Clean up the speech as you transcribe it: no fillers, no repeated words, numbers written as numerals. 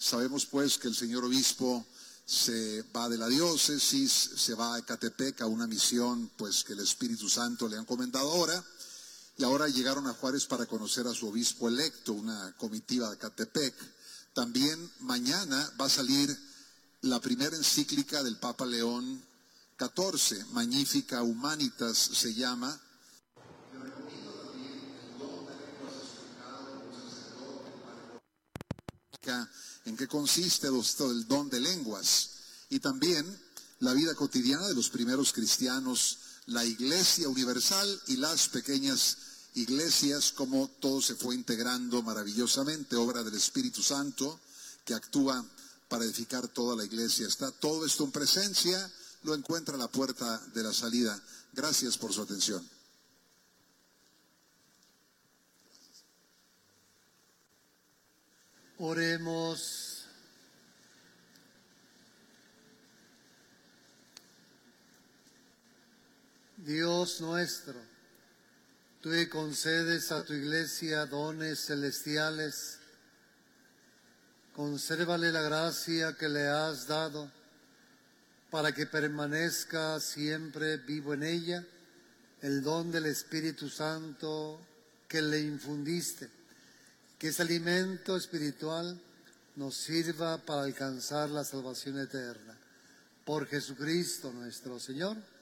Sabemos pues que el señor obispo se va de la diócesis, se va a Ecatepec a una misión pues que el Espíritu Santo le ha encomendado ahora, y ahora llegaron a Juárez para conocer a su obispo electo, una comitiva de Ecatepec. También mañana va a salir la primera encíclica del Papa León XIV, Magnificat Humanitas se llama. En qué consiste esto del don de lenguas, y también la vida cotidiana de los primeros cristianos, la Iglesia universal y las pequeñas iglesias, cómo todo se fue integrando maravillosamente, obra del Espíritu Santo que actúa para edificar toda la iglesia. Está todo esto en presencia, lo encuentra a la puerta de la salida. Gracias por su atención. Oremos. Dios nuestro, tú que concedes a tu iglesia dones celestiales, consérvale la gracia que le has dado para que permanezca siempre vivo en ella el don del Espíritu Santo que le infundiste, que ese alimento espiritual nos sirva para alcanzar la salvación eterna. Por Jesucristo nuestro Señor.